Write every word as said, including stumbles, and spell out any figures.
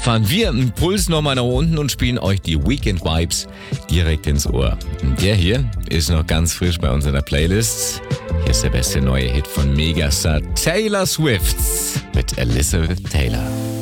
fahren wir einen Puls nochmal nach unten und spielen euch die Weekend Vibes direkt ins Ohr. Und der hier ist noch ganz frisch bei uns in der Playlist. Hier ist der beste neue Hit von Megastar Taylor Swift mit Elizabeth Taylor.